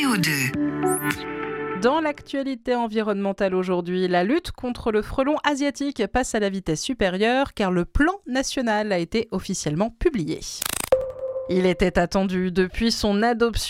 CO2. Dans l'actualité environnementale aujourd'hui, la lutte contre le frelon asiatique passe à la vitesse supérieure car le plan national a été officiellement publié. Il était attendu depuis son adoption